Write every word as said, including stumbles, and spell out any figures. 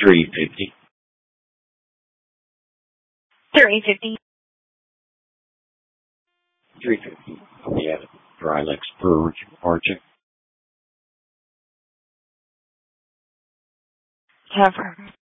Three fifty. Three fifty. Three fifty. Yeah, Dry Lakes Brewery, Archie. Cover.